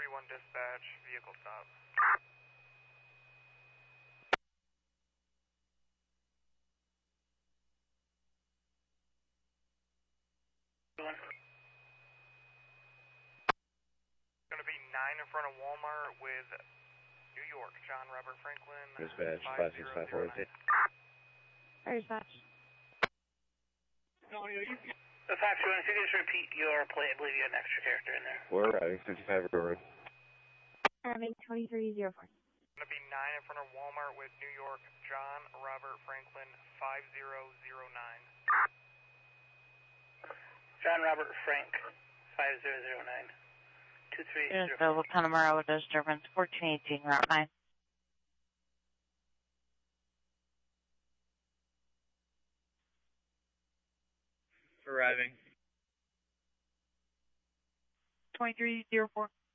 331 dispatch, vehicle stop. Going to be 9 in front of Walmart with New York, John Robert Franklin. Dispatch 5654. Dispatch. The 521, if you could just repeat your plate, I believe you had an extra character in there. We're routing 55 Road. Having 2304. Going to be 9 in front of Walmart with New York, John Robert Franklin, 5009. John Robert Frank, 5009. 2304. Double Connemara, Disturbance, 1418, Route 9. Arriving. 2304.